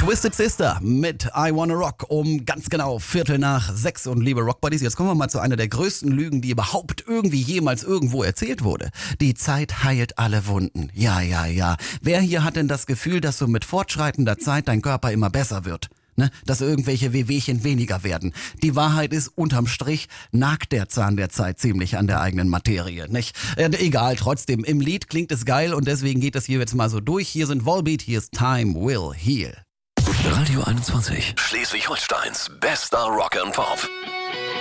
Twisted Sister mit I Wanna Rock um ganz genau 5:45. Und liebe Rockbuddies, jetzt kommen wir mal zu einer der größten Lügen, die überhaupt irgendwie jemals irgendwo erzählt wurde. Die Zeit heilt alle Wunden. Ja. Wer hier hat denn das Gefühl, dass so mit fortschreitender Zeit dein Körper immer besser wird? Ne? Dass irgendwelche Wehwehchen weniger werden. Die Wahrheit ist, unterm Strich nagt der Zahn der Zeit ziemlich an der eigenen Materie, nicht? Egal, trotzdem, im Lied klingt es geil und deswegen geht das hier jetzt mal so durch. Hier sind Volbeat, hier ist Time Will Heal. Radio 21, Schleswig-Holsteins bester Rock and Pop.